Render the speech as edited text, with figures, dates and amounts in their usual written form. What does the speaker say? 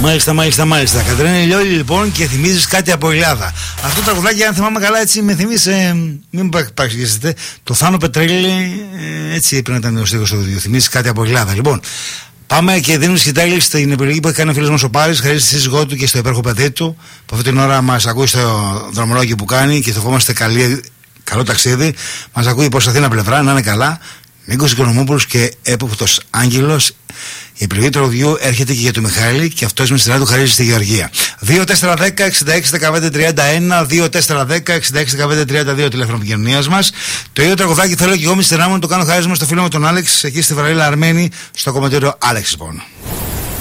Μάλιστα. Κατερίνα Λιόλη, λοιπόν, και θυμίζεις κάτι από Ελλάδα. Αυτό το τραγουδάκι, αν θυμάμαι καλά, έτσι με θυμίζει. Μην παρεξηγήσετε. Το Θάνο Πετρέλη, έτσι πρέπει να ήταν ο στίχος του βιβλίου. Θυμίζεις κάτι από Ελλάδα. Λοιπόν, πάμε και δίνουμε σκητάλη στην επιλογή που έχει κάνει ο φίλος μας ο Πάρης, χαρίζει στη σύζυγό του και στο υπέροχο παιδί του, που αυτή την ώρα μας ακούει στο δρομολόγιο που κάνει και ευχόμαστε καλό ταξίδι. Μας ακούει προς Αθήνα πλευρά, να είναι καλά. Νίκος Οικονομόπουλος και έποπτος Άγγελος. Η επιλογή του ροδιού έρχεται και για τον Μιχάλη και αυτός με τη σειρά του χαρίζει στη Γεωργία. 2410-66-15-31, 2410-66-15-32 τηλέφωνο επικοινωνίας μας. Το ίδιο τραγουδάκι θέλω και εγώ με τη σειρά μου να το κάνω χάρισμα στο φίλο μου τον Άλεξ, εκεί στη Βαρέλα Αρμένη, στο κομματήριο Άλεξ, λοιπόν.